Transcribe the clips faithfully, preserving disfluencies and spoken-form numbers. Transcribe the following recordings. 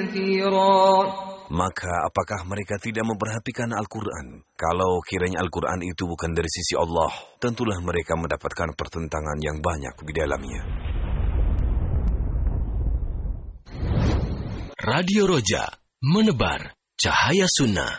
كثيرا. Maka apakah mereka tidak memperhatikan Al-Quran? Kalau kiranya Al-Quran itu bukan dari sisi Allah, tentulah mereka mendapatkan pertentangan yang banyak di dalamnya. Radio Roja, menebar cahaya sunnah.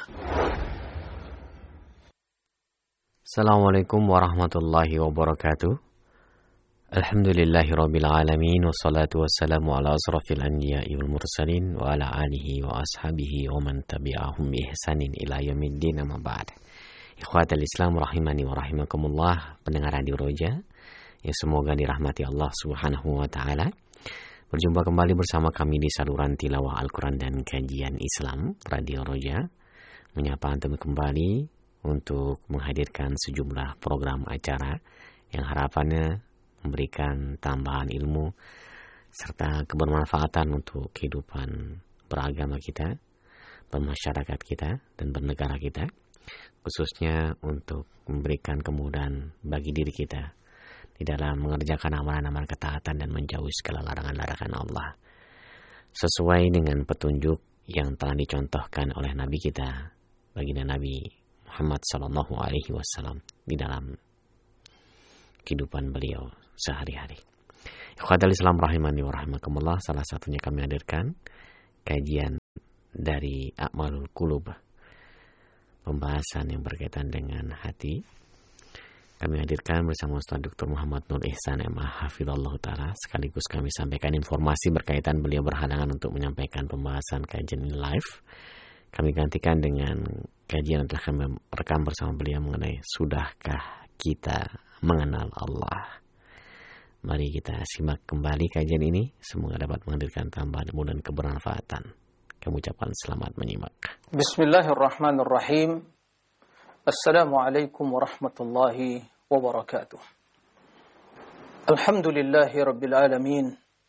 Assalamualaikum warahmatullahi wabarakatuh. Alhamdulillahirabbil alamin wassalatu wassalamu ala asrafil anbiya'i wal mursalin wa ala alihi wa ashabihi wa man tabi'ahum bi ihsanin ila yaumiddin amma ba'd. Ikhwatal Islam rahimani wa rahimakumullah, pendengar Radio Roja yang semoga dirahmati Allah Subhanahu wa taala. Berjumpa kembali bersama kami di saluran tilawah Al-Quran dan kajian Islam Radio Roja, menyapa antum kembali untuk menghadirkan sejumlah program acara yang harapannya memberikan tambahan ilmu serta kebermanfaatan untuk kehidupan beragama kita, bermasyarakat kita, dan bernegara kita, khususnya untuk memberikan kemudahan bagi diri kita di dalam mengerjakan amalan-amalan ketaatan dan menjauhi segala larangan-larangan Allah sesuai dengan petunjuk yang telah dicontohkan oleh Nabi kita, baginda Nabi Muhammad sallallahu alaihi wasallam di dalam kehidupan beliau sehari-hari. Ikhwatal Islam rahimani wa rahimakumullah, salah satunya kami hadirkan kajian dari A'malul Qulub, pembahasan yang berkaitan dengan hati. Kami hadirkan bersama Ustaz Doktor Muhammad Nur Ihsan M A Hafizallahu Ta'ala, sekaligus kami sampaikan informasi berkaitan beliau berhalangan untuk menyampaikan pembahasan kajian ini live. Kami gantikan dengan kajian yang telah kami rekam bersama beliau mengenai sudahkah kita mengenal Allah. Mari kita simak kembali kajian ini, semoga dapat menghadirkan tambahan ilmu dan kebermanfaatan. Kami ucapkan selamat menyimak. Bismillahirrahmanirrahim. Assalamualaikum warahmatullahi wabarakatuh. Alhamdulillahi rabbil alamin.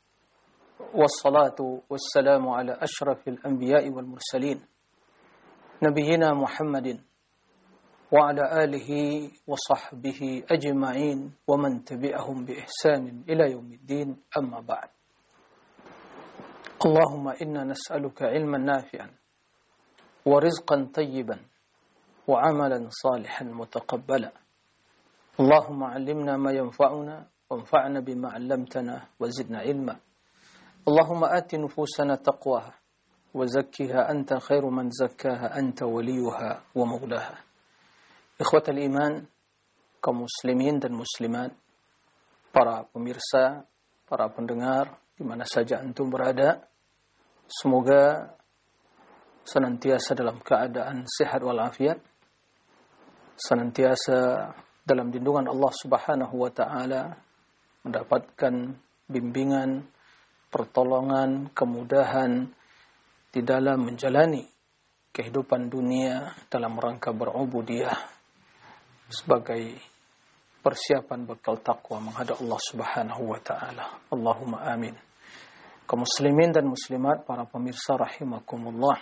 Wassalatu wassalamu ala ashrafil anbiya'i wal mursalin. Nabiyyina Muhammadin wa ala alihi wa sahbihi ajma'in wa man tabi'ahum bi ihsanin ila yaumiddin amma ba'd. Allahumma inna nas'aluka ilman nafi'an wa rizqan tayyiban wa amalan salihan mutaqabbala. Allahumma 'allimna ma yanfa'una wanfa'na bima 'allamtana wa zidna ilma. Allahumma ati nufusana taqwaha wa zakkiha anta khairu man zakkaha anta waliyuha wa mawlaha. Ikhwatal iman, kaum muslimin dan muslimat, para pemirsa, para pendengar, di mana saja antum berada, semoga senantiasa dalam keadaan sehat walafiat, senantiasa dalam lindungan Allah Subhanahu wa taala, mendapatkan bimbingan, pertolongan, kemudahan di dalam menjalani kehidupan dunia dalam rangka berubudiyah sebagai persiapan bekal takwa menghadap Allah Subhanahu wa taala. Allahumma amin. Kaum muslimin dan muslimat, para pemirsa rahimakumullah,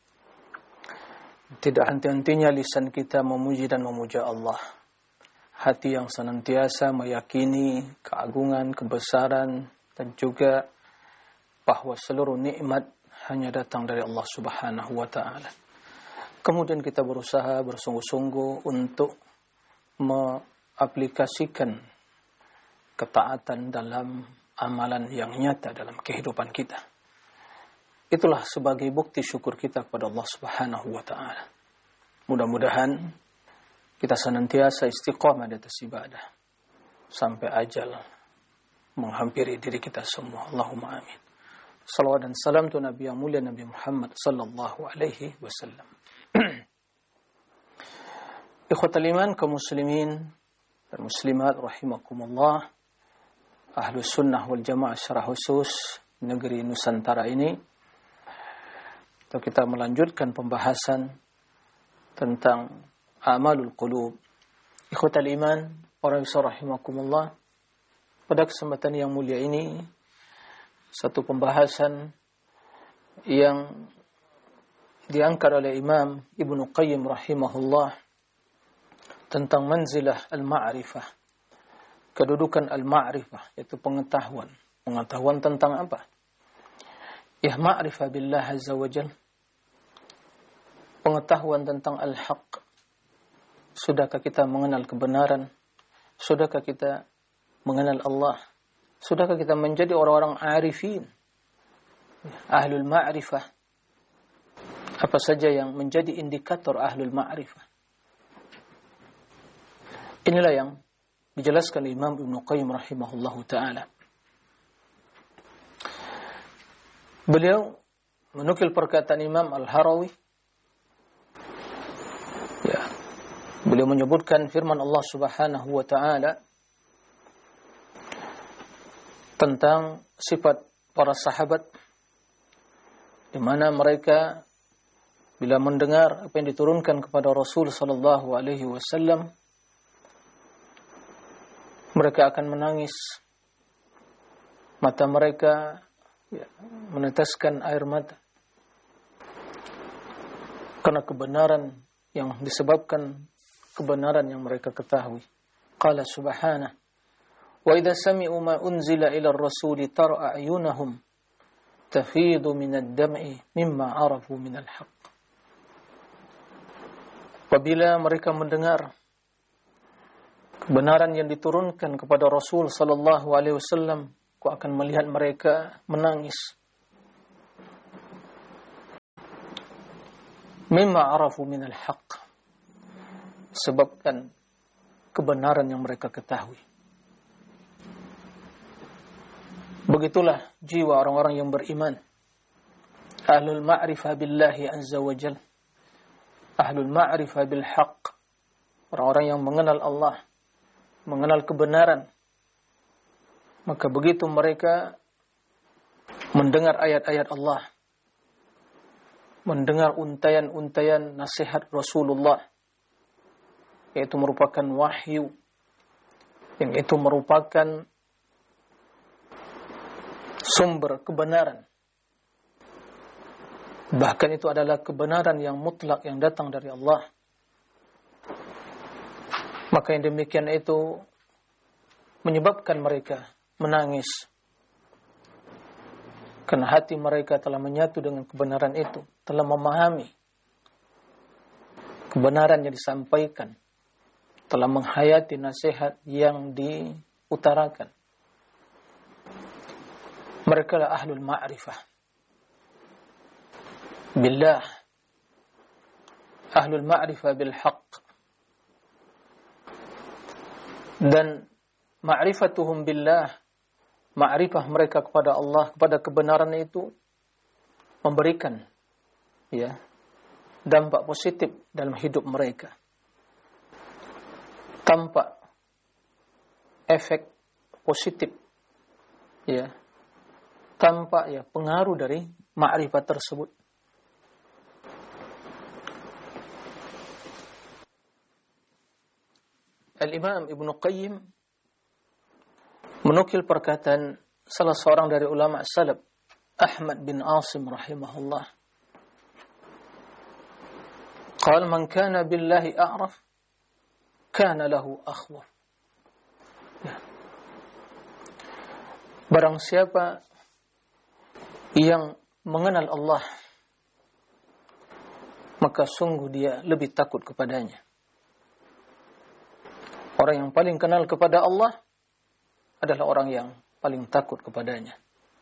tidak henti-hentinya lisan kita memuji dan memuja Allah. Hati yang senantiasa meyakini keagungan, kebesaran, dan juga bahwa seluruh nikmat hanya datang dari Allah Subhanahu wa taala. Kemudian kita berusaha bersungguh-sungguh untuk mengaplikasikan ketaatan dalam amalan yang nyata dalam kehidupan kita. Itulah sebagai bukti syukur kita kepada Allah Subhanahu wa taala. Mudah-mudahan kita senantiasa istiqamah di atas ibadah sampai ajal menghampiri diri kita semua. Allahumma amin. Salawat dan salam tu Nabi yang mulia Nabi Muhammad sallallahu alaihi wasallam. Ikhwatal iman, kaum muslimin dan muslimat rahimakumullah, ahlu sunnah wal jamaah secara khusus negeri Nusantara ini, atau kita melanjutkan pembahasan tentang amalul qulub. Ikhwatal iman, para isra rahimakumullah, pada kesempatan yang mulia ini satu pembahasan yang diangkat oleh Imam Ibnu Qayyim rahimahullah tentang manzilah al-ma'rifah, kedudukan al-ma'rifah, yaitu pengetahuan. Pengetahuan tentang apa? Ya, ma'rifah billah azza wa jal, pengetahuan tentang al-haq. Sudahkah kita mengenal kebenaran? Sudahkah kita mengenal Allah? Sudahkah kita menjadi orang-orang arifin, ahlul ma'rifah? Apa saja yang menjadi indikator ahlul ma'rifah? Inilah yang dijelaskan Imam Ibn Qayyim rahimahullahu ta'ala. Beliau menukil perkataan Imam Al-Harawi. Ya, beliau menyebutkan firman Allah Subhanahu wa ta'ala tentang sifat para sahabat, di mana mereka bila mendengar apa yang diturunkan kepada Rasul sallallahu alaihi wasallam, mereka akan menangis. Mata mereka ya, meneteskan air mata karena kebenaran yang disebabkan kebenaran yang mereka ketahui. Qala subhanahu wa idza sami'u ma unzila ila ar-rasuli tara a'yunahum tafidu min ad-dam'i mimma 'arafu min al-haqq. Apabila mereka mendengar kebenaran yang diturunkan kepada Rasul sallallahu alaihi wasallam, aku akan melihat mereka menangis. Mimma 'arafu min al-haqq, sebabkan kebenaran yang mereka ketahui. Begitulah jiwa orang-orang yang beriman, ahlul ma'rifah billahi azza wa jalla, ahlul ma'rifah bil haqq, orang-orang yang mengenal Allah, mengenal kebenaran. Maka begitu mereka mendengar ayat-ayat Allah, mendengar untayan-untayan nasihat Rasulullah, yaitu merupakan wahyu, yang itu merupakan sumber kebenaran, bahkan itu adalah kebenaran yang mutlak yang datang dari Allah, maka yang demikian itu menyebabkan mereka menangis, karena hati mereka telah menyatu dengan kebenaran itu, telah memahami kebenaran yang disampaikan, telah menghayati nasihat yang diutarakan. Mereka lah ahlul ma'rifah billah, ahlul ma'rifah bil haqq. Dan ma'rifatuhum billah, ma'rifah mereka kepada Allah, kepada kebenaran itu memberikan ya dampak positif dalam hidup mereka, tampak efek positif ya, tampak ya pengaruh dari ma'rifat tersebut. Al-Imam Ibn Qayyim menukil perkataan salah seorang dari ulama salaf, Ahmad bin Asim rahimahullah. Qal man kana billahi a'raf kana lahu akhwaf. Ya. Barang siapa yang mengenal Allah, maka sungguh dia lebih takut kepadanya. Orang yang paling kenal kepada Allah adalah orang yang paling takut kepadanya.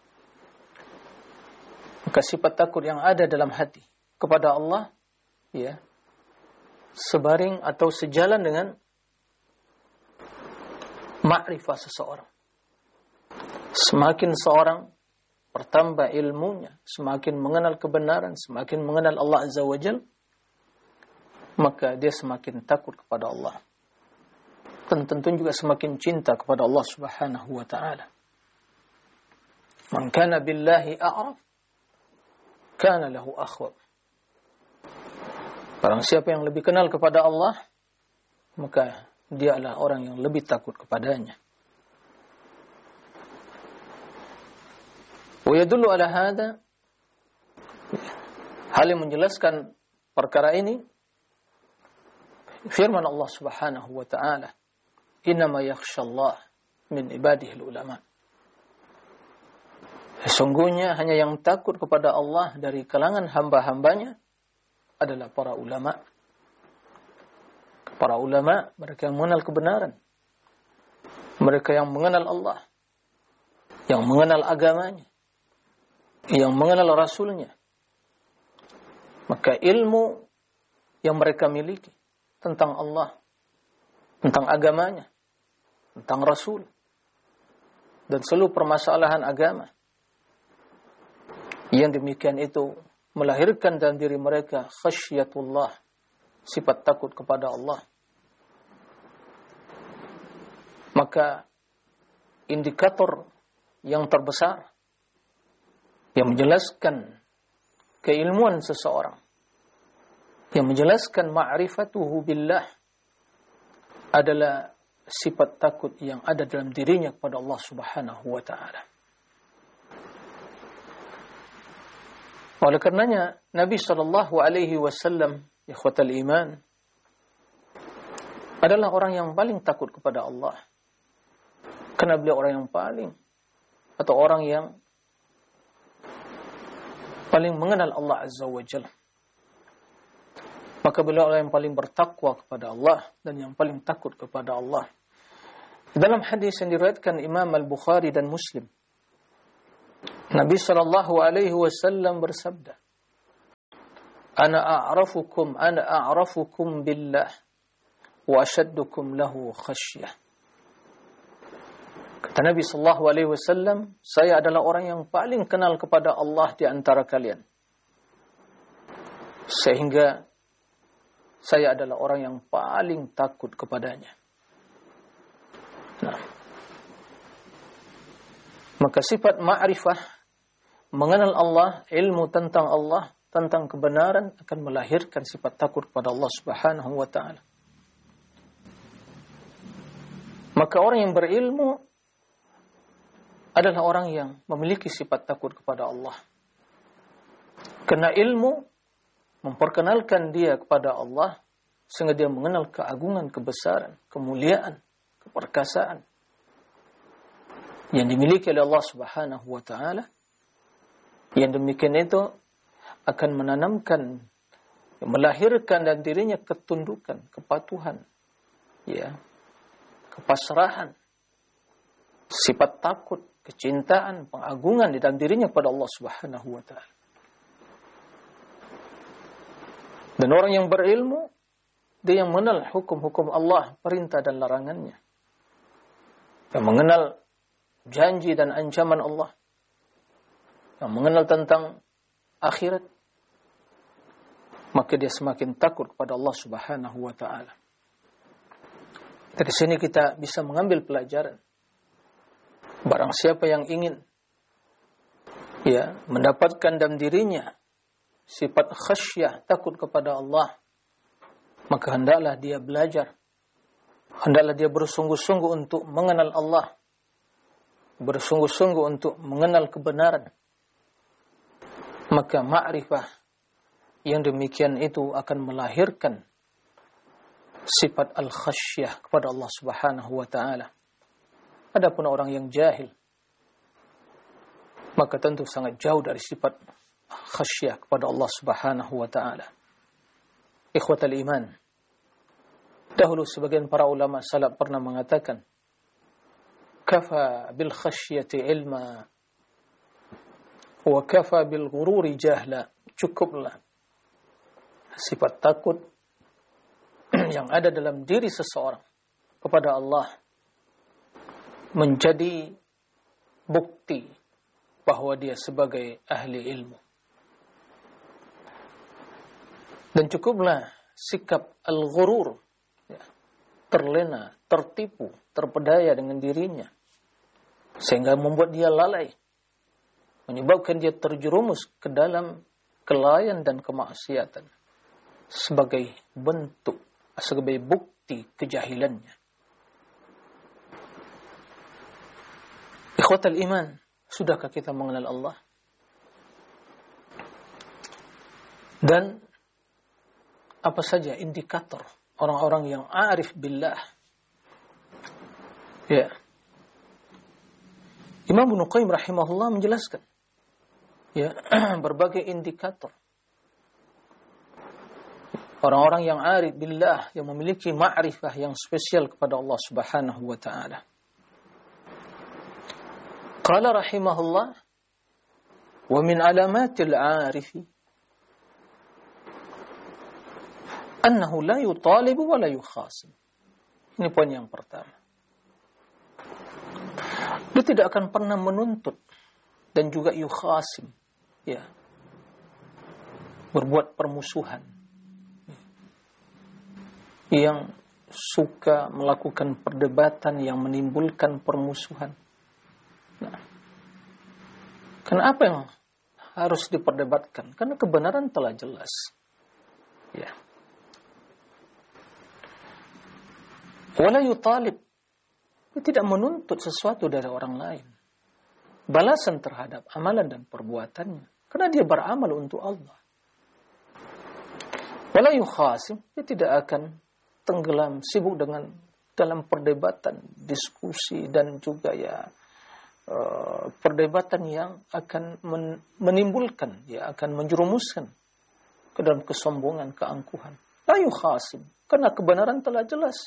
Maka sifat takut yang ada dalam hati kepada Allah ya sebaring atau sejalan dengan ma'rifah seseorang. Semakin seorang bertambah ilmunya, semakin mengenal kebenaran, semakin mengenal Allah Azza wa Jalla, maka dia semakin takut kepada Allah. Dan tentu juga semakin cinta kepada Allah Subhanahu wa ta'ala. Man kana billahi a'raf kana lahu akhwab. Barang siapa yang lebih kenal kepada Allah, maka dia adalah orang yang lebih takut kepadanya. Wa yadullu ala hadha, hal yang menjelaskan perkara ini, firman Allah Subhanahu wa ta'ala, innama yakhshallah min ibadihi ulama. Sesungguhnya hanya yang takut kepada Allah dari kalangan hamba-hambanya adalah para ulama. Para ulama, mereka yang mengenal kebenaran. Mereka yang mengenal Allah. Yang mengenal agamanya. Yang mengenal Rasulnya. Maka ilmu yang mereka miliki tentang Allah, tentang agamanya, tentang Rasul, dan seluruh permasalahan agama, yang demikian itu melahirkan dalam diri mereka khasyatullah, sifat takut kepada Allah. Maka indikator yang terbesar yang menjelaskan keilmuan seseorang, yang menjelaskan ma'rifatuhu billah, adalah sifat takut yang ada dalam dirinya kepada Allah Subhanahu wa ta'ala. Oleh karenanya Nabi sallallahu alaihi wasallam, ikhwatal iman, adalah orang yang paling takut kepada Allah. Karena beliau orang yang paling, atau orang yang paling mengenal Allah Azza wa Jalla. Maka beliau orang yang paling bertakwa kepada Allah dan yang paling takut kepada Allah. Dalam hadis yang diriwayatkan Imam Al-Bukhari dan Muslim, Nabi sallallahu alaihi wasallam bersabda, "Ana a'rafukum ana a'rafukum billah wa ashaddukum lahu khasyah." Kata Nabi sallallahu alaihi wasallam, saya adalah orang yang paling kenal kepada Allah di antara kalian. Sehingga saya adalah orang yang paling takut kepadanya. Nah, maka sifat ma'rifah, mengenal Allah, ilmu tentang Allah, tentang kebenaran, akan melahirkan sifat takut kepada Allah Subhanahu wa ta'ala. Maka orang yang berilmu adalah orang yang memiliki sifat takut kepada Allah. Karena ilmu memperkenalkan dia kepada Allah, sehingga dia mengenal keagungan, kebesaran, kemuliaan, keperkasaan yang dimiliki oleh Allah Subhanahu wa ta'ala. Yang demikian itu akan menanamkan, melahirkan dalam dirinya ketundukan, kepatuhan, ya, kepasrahan, sifat takut, kecintaan, pengagungan di dalam dirinya pada Allah Subhanahu wa ta'ala. Dan orang yang berilmu, dia yang mengenal hukum-hukum Allah, perintah dan larangannya. Yang mengenal janji dan ancaman Allah. Yang mengenal tentang akhirat. Maka dia semakin takut kepada Allah Subhanahu wa ta'ala. Dari sini kita bisa mengambil pelajaran. Barang siapa yang ingin ya mendapatkan dalam dirinya sifat khasyah, takut kepada Allah, maka hendaklah dia belajar. Hendaklah dia bersungguh-sungguh untuk mengenal Allah. Bersungguh-sungguh untuk mengenal kebenaran. Maka ma'rifah yang demikian itu akan melahirkan sifat al-khasyah kepada Allah Subhanahu wa ta'ala. Adapun orang yang jahil, maka tentu sangat jauh dari sifat khasyah kepada Allah Subhanahu wa ta'ala. Ikhwatal iman, dahulu sebagian para ulama salaf pernah mengatakan, kafa bil khasyati ilma wa kafa bil ghururi jahla. Cukuplah sifat takut yang ada dalam diri seseorang kepada Allah menjadi bukti bahwa dia sebagai ahli ilmu. Dan cukuplah sikap al-ghurur, ya, terlena, tertipu, terpedaya dengan dirinya, sehingga membuat dia lalai, menyebabkan dia terjerumus ke dalam kelalaian dan kemaksiatan, sebagai bentuk, sebagai bukti kejahilannya. Ikhwatal iman, sudahkah kita mengenal Allah? Dan apa saja indikator orang-orang yang arif billah? Ya. Imam Ibnu Qayyim rahimahullah menjelaskan ya berbagai indikator. Orang-orang yang arif billah, yang memiliki ma'rifah yang spesial kepada Allah Subhanahu wa taala. Qala rahimahullah, wa min alamatil 'arifi annahu la yutalibu wa la yukhasim. Ini poin yang pertama. Dia tidak akan pernah menuntut dan juga yukhasim, ya, berbuat permusuhan, yang suka melakukan perdebatan yang menimbulkan permusuhan. Nah, kenapa yang harus diperdebatkan? Karena kebenaran telah jelas. Ya. Wala yutalib, dia tidak menuntut sesuatu dari orang lain, balasan terhadap amalan dan perbuatannya, karena dia beramal untuk Allah. Wala yukhasim, dia tidak akan tenggelam sibuk dengan dalam perdebatan, diskusi, dan juga ya uh, perdebatan yang akan men, menimbulkan, ya akan menjerumuskan ke dalam kesombongan, keangkuhan. La yukhasim, karena kebenaran telah jelas.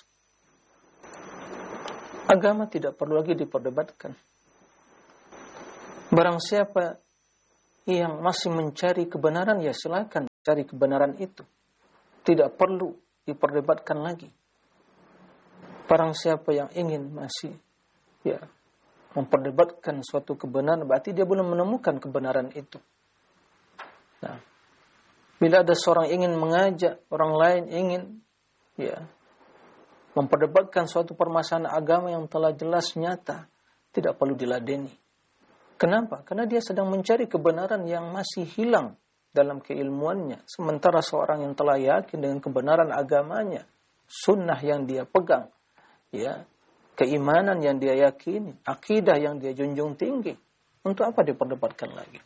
Agama tidak perlu lagi diperdebatkan. Barang siapa yang masih mencari kebenaran, ya silakan cari kebenaran itu. Tidak perlu diperdebatkan lagi. Barang siapa yang ingin masih ya memperdebatkan suatu kebenaran, berarti dia belum menemukan kebenaran itu. Nah, bila ada seorang ingin mengajak orang lain, ingin ya memperdebatkan suatu permasalahan agama yang telah jelas nyata, tidak perlu diladeni. Kenapa? Karena dia sedang mencari kebenaran yang masih hilang dalam keilmuannya. Sementara seorang yang telah yakin dengan kebenaran agamanya, sunnah yang dia pegang, ya, keimanan yang dia yakini, akidah yang dia junjung tinggi, untuk apa diperdebatkan lagi?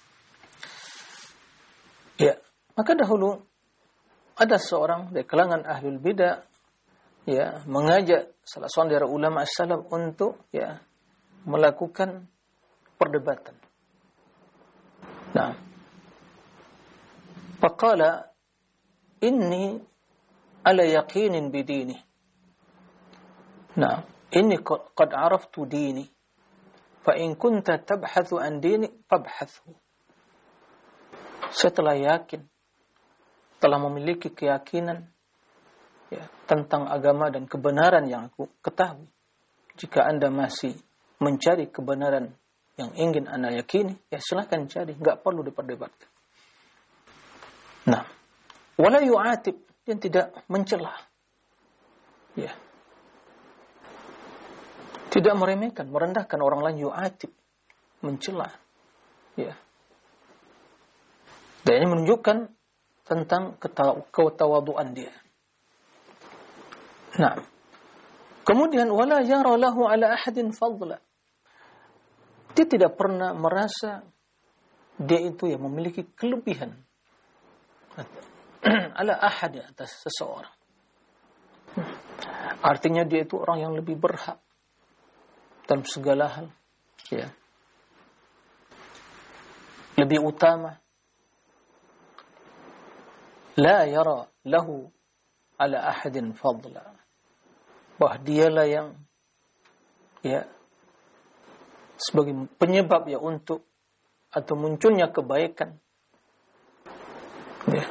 Ya, maka dahulu ada seorang dari kalangan ahlul bidah, ya, mengajak salah seorang dari ulama as-salaf untuk ya melakukan perdebatan. Nah, faqala inni ala yaqinin bidini. Nah, inni qad araftu dini, fa in kunta tabhathu an dini fabhathu. Saya telah yakin, telah memiliki keyakinan ya, tentang agama dan kebenaran yang aku ketahui. Jika Anda masih mencari kebenaran yang ingin Anda yakini, ya silakan cari, enggak perlu diperdebatkan. Nah, wala yu'atib, yang tidak mencela. Ya. Tidak meremehkan, merendahkan orang lain, yu'atib, mencela. Ya. Dan ini menunjukkan tentang ketawaduan dia. Nah, kemudian wala yara lahu ala ahadin fadla. Dia tidak pernah merasa dia itu yang memiliki kelebihan ala ahad, atas seseorang. Artinya dia itu orang yang lebih berhak dalam segala hal, ya. Lebih utama. La yara lahu ala ahadin fadla. Bahwa dialah yang ya sebagai penyebab ya untuk atau munculnya kebaikan. Ya.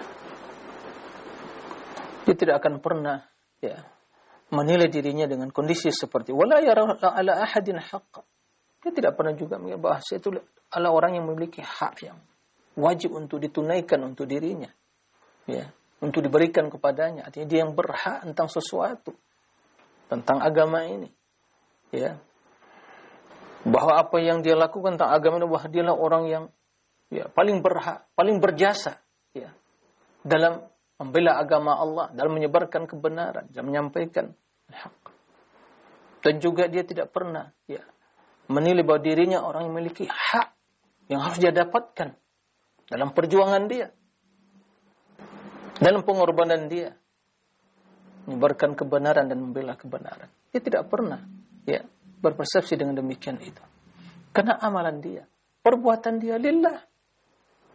Dia tidak akan pernah ya menilai dirinya dengan kondisi seperti wala yara ala ahadin haqqa. Dia tidak pernah juga bahwa saya itu adalah orang yang memiliki hak yang wajib untuk ditunaikan untuk dirinya. Ya, untuk diberikan kepadanya. Artinya dia yang berhak tentang sesuatu, tentang agama ini. Ya. Bahwa apa yang dia lakukan tentang agama ini, bahwa dialah orang yang ya paling berhak, paling berjasa ya dalam membela agama Allah, dalam menyebarkan kebenaran, dalam menyampaikan hak. Dan juga dia tidak pernah ya menilai bahwa dirinya orang yang memiliki hak yang harus dia dapatkan dalam perjuangan dia, dalam pengorbanan dia, menyebarkan kebenaran dan membela kebenaran. Dia tidak pernah ya berpersepsi dengan demikian itu. Karena amalan dia, perbuatan dia lillah,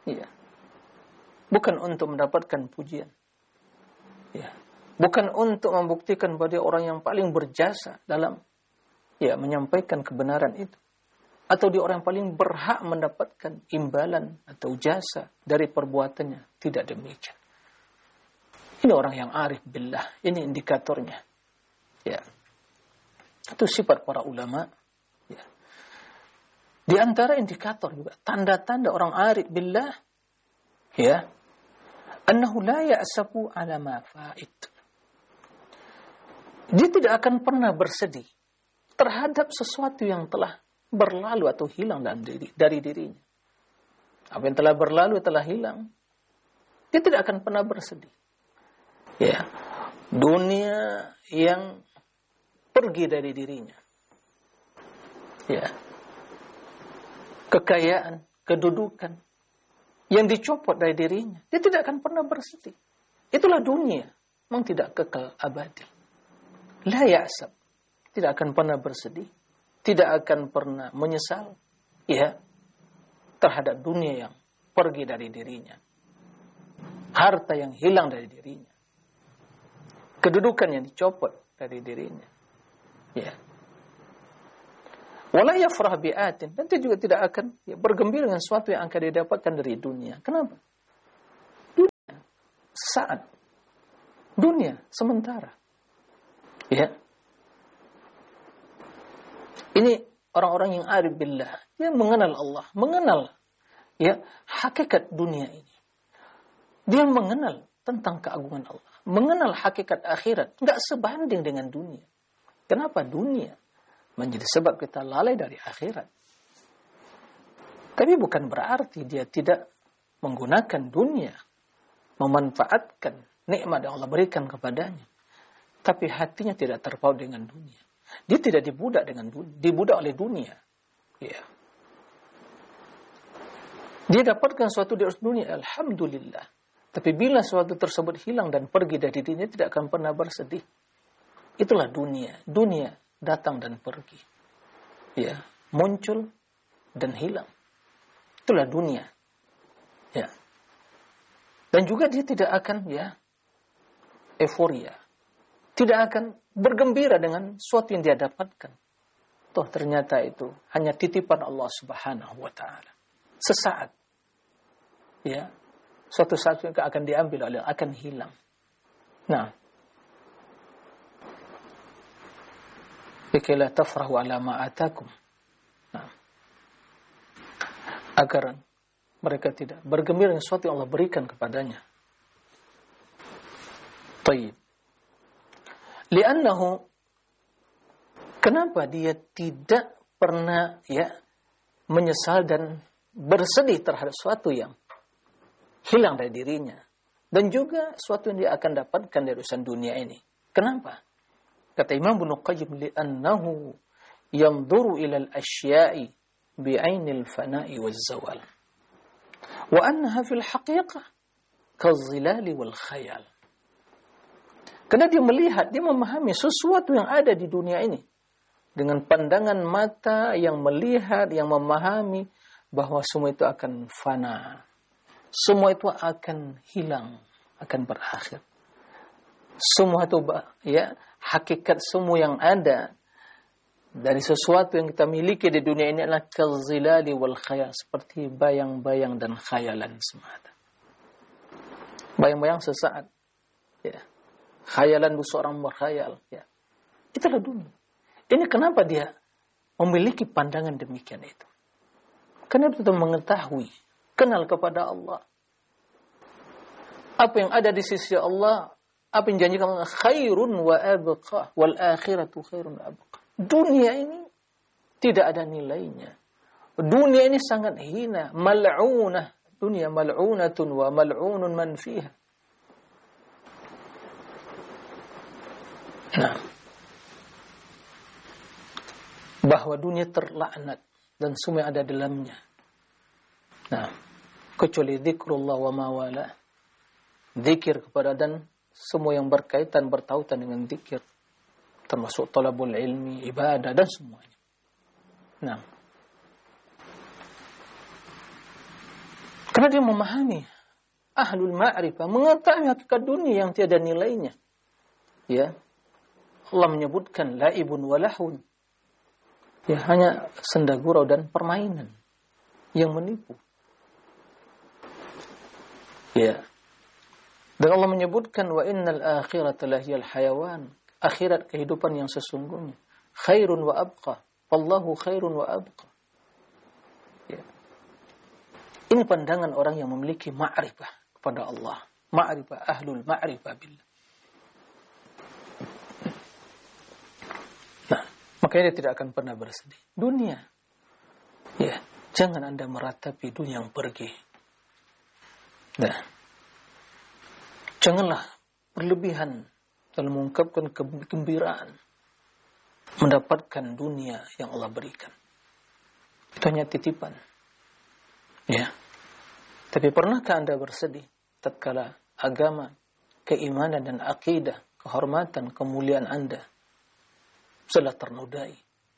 Ya. Bukan untuk mendapatkan pujian. Ya. Bukan untuk membuktikan bahwa dia orang yang paling berjasa dalam ya menyampaikan kebenaran itu. Atau dia orang yang paling berhak mendapatkan imbalan atau jasa dari perbuatannya. Tidak demikian. Ini orang yang arif billah. Ini indikatornya. Ya. Itu sifat para ulama. Ya. Di antara indikator juga. Tanda-tanda orang arif billah. Ya. Annahu la ya'safu ala ma fa'id. Dia tidak akan pernah bersedih terhadap sesuatu yang telah berlalu atau hilang dalam diri, dari dirinya. Apa yang telah berlalu telah hilang. Dia tidak akan pernah bersedih. Ya. Dunia yang pergi dari dirinya. Ya. Kekayaan, kedudukan yang dicopot dari dirinya, dia tidak akan pernah bersedih. Itulah dunia, memang tidak kekal abadi. La ya'sab, tidak akan pernah bersedih, tidak akan pernah menyesal, ya, terhadap dunia yang pergi dari dirinya, harta yang hilang dari dirinya, kedudukan yang dicopot dari dirinya, ya. Wala yafrah bi'atin, dan dia juga tidak akan ya, bergembira dengan sesuatu yang akan didapatkan dari dunia. Kenapa? Dunia sesaat, dunia sementara. Ya. Ini orang-orang yang arif billah, dia mengenal Allah, mengenal ya hakikat dunia ini. Dia mengenal tentang keagungan Allah, mengenal hakikat akhirat, enggak sebanding dengan dunia. Kenapa dunia menjadi sebab kita lalai dari akhirat? Tapi bukan berarti dia tidak menggunakan dunia, memanfaatkan nikmat yang Allah berikan kepadanya. Tapi hatinya tidak terpaut dengan dunia. Dia tidak dibudak dengan dunia, dibudak oleh dunia. Ya. Dia dapatkan sesuatu di dunia, alhamdulillah. Tapi bila sesuatu tersebut hilang dan pergi dari dirinya, tidak akan pernah bersedih. Itulah dunia. Dunia datang dan pergi. Ya, muncul dan hilang. Itulah dunia. Ya. Dan juga dia tidak akan ya euforia. Tidak akan bergembira dengan sesuatu yang dia dapatkan. Toh ternyata itu hanya titipan Allah Subhanahu wa taala. Sesaat. Ya. Suatu saat yang akan diambil oleh akan hilang. Nah, Bikila tafrahu ala ma atakum. Nah. Agar mereka tidak bergembira dengan sesuatu yang Allah berikan kepadanya. Tayyib. Li'annahu, kenapa dia tidak pernah ya menyesal dan bersedih terhadap sesuatu yang hilang dari dirinya. Dan juga sesuatu yang dia akan dapatkan dari urusan dunia ini. Kenapa? Kata Imam Ibnu Qayyim, li'annahu yanzuru ila al-asya'i bi'ainil fana'i waz-zawal. Wa annaha fil haqiqah kazilali wal khayal. Karena dia melihat, dia memahami sesuatu yang ada di dunia ini dengan pandangan mata yang melihat, yang memahami bahwa semua itu akan fana. Semua itu akan hilang, akan berakhir. Semua itu ya, hakikat semua yang ada dari sesuatu yang kita miliki di dunia ini adalah kazilali wal khayal, seperti bayang-bayang dan khayalan semata. Bayang-bayang sesaat. Ya. Khayalan seorang berkhayal. Ya. Itulah dunia. Ini kenapa dia memiliki pandangan demikian itu. Karena dia mengetahui, kenal kepada Allah. Apa yang ada di sisi Allah, apa yang janjikan Allah, khairun wa abqa, wal akhiratu khairun wa abqa. Dunia ini tidak ada nilainya. Dunia ini sangat hina, mal'unah. Dunia mal'unatun wa mal'unun man fiha. Nah, bahwa dunia terlaknat dan semua yang ada dalamnya. Nah, kecuali zikrullah wa mawala. Zikir kepada dan semua yang berkaitan, bertautan dengan zikir. Termasuk talabul ilmi, ibadah, dan semuanya. Nah. Karena dia memahami ahlul ma'rifah, mengetahui hakikat dunia yang tiada nilainya. Ya. Allah menyebutkan laibun walahun. Ya, hanya senda gurau dan permainan yang menipu. Ya. Dan Allah menyebutkan wa innal akhirata lahiyal hayawan. Akhirat kehidupan yang sesungguhnya. Khairun wa abqa. Wallahu khairun wa abqa. Ya. Ini pandangan orang yang memiliki ma'rifah kepada Allah. Ma'rifah, ahlul ma'rifah billah. Nah, makanya dia tidak akan pernah bersedih. Dunia. Ya, jangan Anda meratapi dunia yang pergi. Nah, janganlah berlebihan dalam mengungkapkan kegembiraan mendapatkan dunia yang Allah berikan. Itu hanya titipan. Ya. Tapi pernahkah Anda bersedih tatkala agama, keimanan dan akidah, kehormatan, kemuliaan Anda telah ternodai?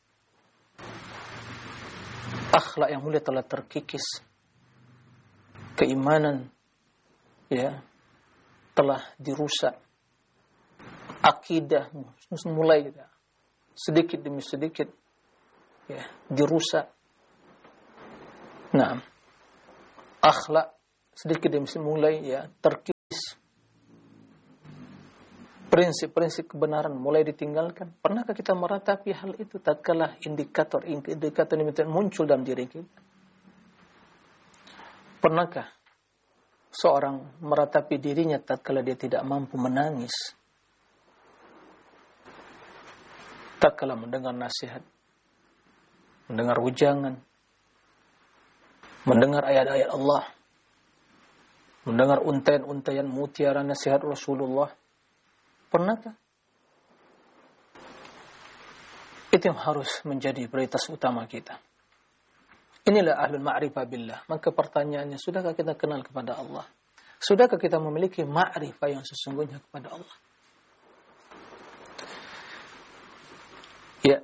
Akhlak yang mulia telah terkikis. Keimanan ya telah dirusak. Akidah mulai ya, sedikit demi sedikit ya dirusak. Nah, akhlak sedikit demi sedikit mulai ya terkikis. Prinsip-prinsip kebenaran mulai ditinggalkan. Pernahkah kita meratapi hal itu tatkala indikator-indikator ini muncul dalam diri kita? Pernahkah seorang meratapi dirinya tatkala dia tidak mampu menangis? Tatkala mendengar nasihat, mendengar ujangan, mendengar ayat-ayat Allah, mendengar untayan-untayan mutiara nasihat Rasulullah. Pernahkah? Itu yang harus menjadi prioritas utama kita. Inilah ahlul ma'rifah billah. Maka pertanyaannya, sudahkah kita kenal kepada Allah? Sudahkah kita memiliki ma'rifah yang sesungguhnya kepada Allah? Ya.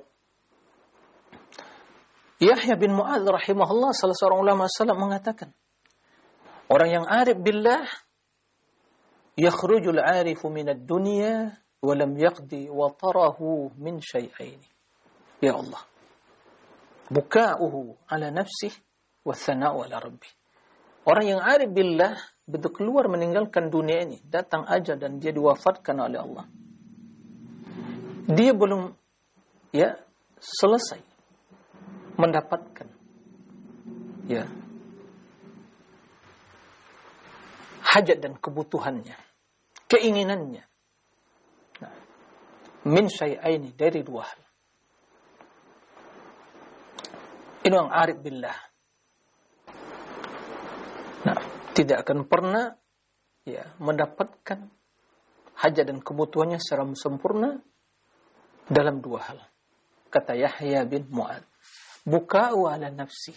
Yahya bin Mu'adz rahimahullah, salah seorang ulama salaf mengatakan, orang yang arif billah yakhrujul arifu minad dunya wa lam yaqdi watarahu min syai'aini. Ya Allah. Buka'uhu ala nafsih wa thana'u ala rabbih. Orang yang arif billah betul keluar meninggalkan dunia ini, datang ajal dan dia diwafatkan oleh Allah. Dia belum ya selesai mendapatkan ya hajat dan kebutuhannya, keinginannya. Nah, min syai'aini, dari dua hal. Ini yang arif billah. Nah, tidak akan pernah ya mendapatkan hajat dan kebutuhannya secara sempurna dalam dua hal. Kata Yahya bin Mu'adz, buka'u ala nafsi.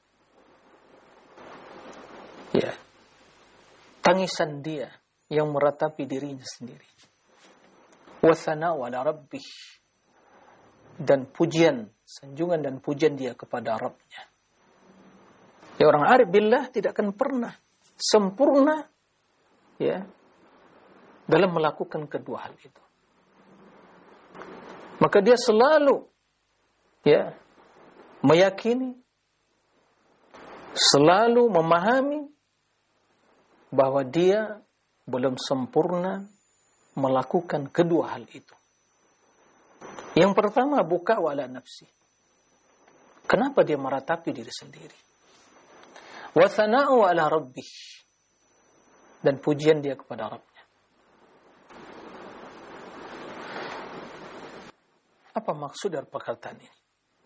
Ya. Tangisan dia yang meratapi dirinya sendiri. Wa thana'u ala rabbih. Dan pujian, sanjungan dan pujian dia kepada Rabb-nya. Ya, orang arif billah tidak akan pernah sempurna ya dalam melakukan kedua hal itu. Maka dia selalu ya meyakini, selalu memahami bahwa dia belum sempurna melakukan kedua hal itu. Yang pertama, buka wala nafsi. Kenapa dia meratapi diri sendiri? Wa thana'u ala rabbih. Dan pujian dia kepada Rabb-nya. Apa maksud dari perkataan ini?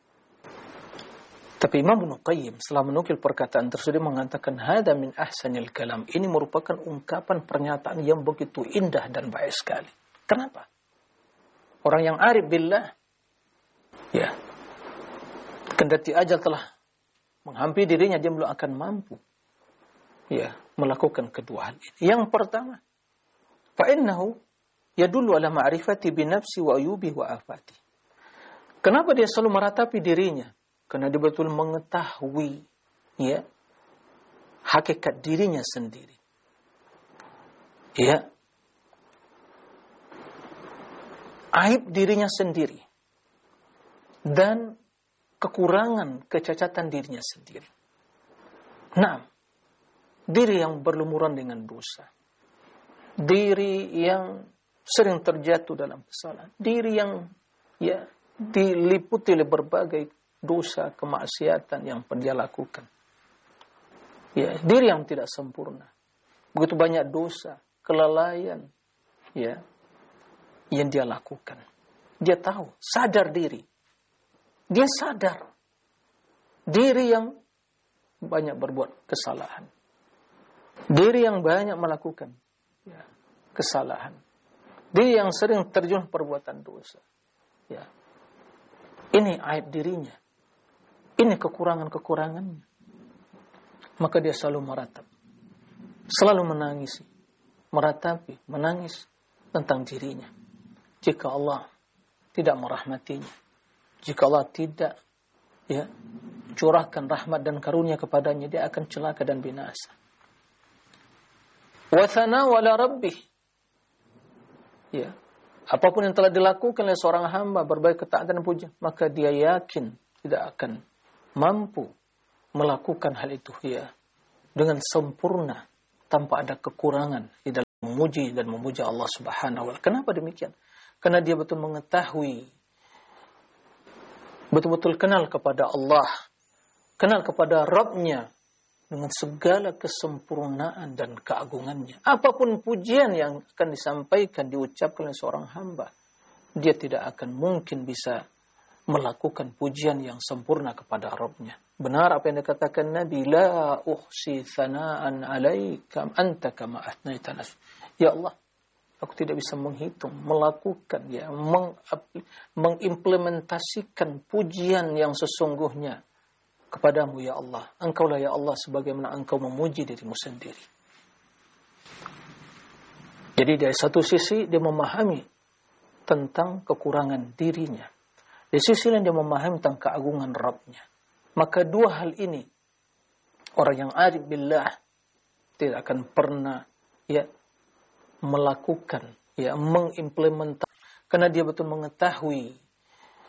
Tapi Imam Ibnu Qayyim setelah menukil perkataan tersebut mengatakan hada min ahsanil kalam. Ini merupakan ungkapan pernyataan yang begitu indah dan baik sekali. Kenapa? Orang yang arif billah ya kendati ajal telah menghampiri dirinya, dia belum akan mampu ya melakukan kedua hal ini. Yang pertama, fa innahu yadullu ala ma'rifati bi nafsi wa ayubi wa afati. Kenapa dia selalu meratapi dirinya? Karena dia betul mengetahui ya hakikat dirinya sendiri. Ya. Aib dirinya sendiri. Dan kekurangan, kecacatan dirinya sendiri. Nah, diri yang berlumuran dengan dosa. Diri yang sering terjatuh dalam kesalahan. Diri yang ya diliputi oleh berbagai dosa, kemaksiatan yang pernah dia lakukan. Ya, diri yang tidak sempurna. Begitu banyak dosa, kelalaian, ya, yang dia lakukan. Dia tahu, sadar diri. Dia sadar diri yang banyak berbuat kesalahan. Diri yang banyak melakukan ya, kesalahan. Diri yang sering terjun perbuatan dosa. Ya. Ini aib dirinya. Ini kekurangan-kekurangannya. Maka dia selalu meratap. Selalu menangisi. Meratapi, menangis tentang dirinya. Jika Allah tidak merahmatinya. Jika Allah tidak ya, curahkan rahmat dan karunia kepadanya, dia akan celaka dan binasa. Wa thanawala rabbih. Ya. Apapun yang telah dilakukan oleh seorang hamba berbagai ketaatan dan pujian, maka dia yakin tidak akan mampu melakukan hal itu ya dengan sempurna tanpa ada kekurangan di dalam memuji dan memuja Allah Subhanahu wa taala. Kenapa demikian? Karena dia betul mengetahui, betul-betul kenal kepada Allah, kenal kepada Rabb-Nya dengan segala kesempurnaan dan keagungannya. Apapun pujian yang akan disampaikan, diucapkan oleh seorang hamba, dia tidak akan mungkin bisa melakukan pujian yang sempurna kepada Rabb-Nya. Benar apa yang dikatakan Nabi, la uhsi thana'an alaika anta kama athnaita nafsi. Ya Allah, aku tidak bisa menghitung, melakukan, ya, meng, mengimplementasikan pujian yang sesungguhnya kepadamu ya Allah. Engkaulah ya Allah sebagaimana engkau memuji dirimu sendiri. Jadi dari satu sisi dia memahami tentang kekurangan dirinya. Di sisi lain dia memahami tentang keagungan Rabb-Nya. Maka dua hal ini orang yang arif billah tidak akan pernah ya melakukan, ya mengimplementasikan, karena dia betul mengetahui